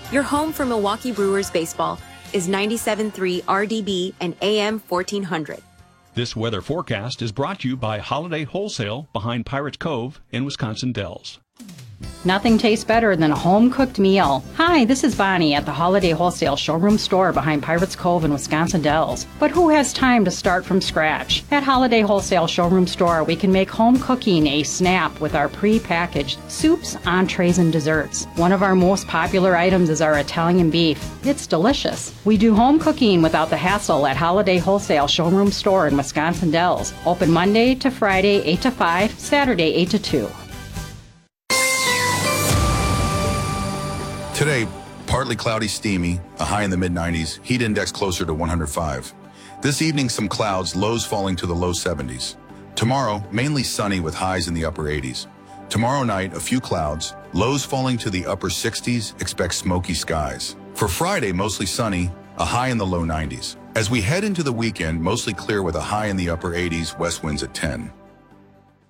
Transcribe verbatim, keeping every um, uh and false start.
Your home for Milwaukee Brewers baseball is ninety-seven point three R D B and A M fourteen hundred. This weather forecast is brought to you by Holiday Wholesale behind Pirates Cove in Wisconsin Dells. Nothing tastes better than a home-cooked meal. Hi, this is Bonnie at the Holiday Wholesale showroom store behind Pirates Cove in Wisconsin Dells. But who has time to start from scratch? At Holiday Wholesale showroom store, we can make home cooking a snap with our pre-packaged soups, entrees, and desserts. One of our most popular items is our Italian beef. It's delicious. We do home cooking without the hassle at Holiday Wholesale showroom store in Wisconsin Dells. Open Monday to Friday, eight to five, Saturday, eight to two. Today, partly cloudy, steamy, a high in the mid nineties, heat index closer to one hundred five. This evening, some clouds, lows falling to the low seventies. Tomorrow, mainly sunny with highs in the upper eighties. Tomorrow night, a few clouds, lows falling to the upper sixties, expect smoky skies. For Friday, mostly sunny, a high in the low nineties. As we head into the weekend, mostly clear with a high in the upper eighties, west winds at ten.